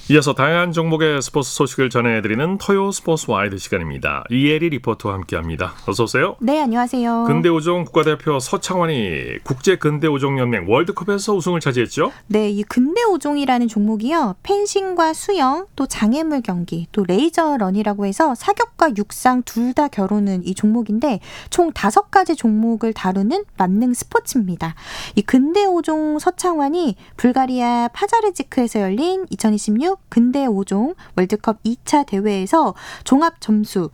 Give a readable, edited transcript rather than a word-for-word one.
이어서 다양한 종목의 스포츠 소식을 전해드리는 토요 스포츠 와이드 시간입니다. 이혜리 리포터와 함께합니다. 어서 오세요. 네, 안녕하세요. 근대오종 국가대표 서창환이 국제근대오종연맹 월드컵에서 우승을 차지했죠? 네, 이 근대오종이라는 종목이요. 펜싱과 수영, 또 장애물 경기, 또 레이저런이라고 해서 사격과 육상 둘 다 겨루는 이 종목인데 총 5가지 종목을 다루는 만능 스포츠입니다. 이 근대오종 서창환이 불가리아 파자르지크에서 열린 2026 근대오종 월드컵 2차 대회에서 종합 점수